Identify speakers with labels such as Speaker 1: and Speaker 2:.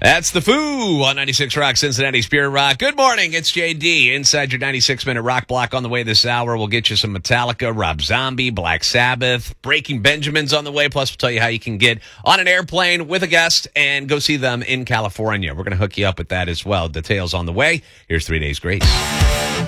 Speaker 1: That's the Foo on 96 Rock, Cincinnati's Pure Rock. Good morning, it's JD. Inside your 96-minute rock block on the way this hour. We'll get you some Metallica, Rob Zombie, Black Sabbath, Breaking Benjamin's on the way. Plus, we'll tell you how you can get on an airplane with a guest and go see them in California. We're going to hook you up with that as well. Details on the way. Here's 3 Days Grace.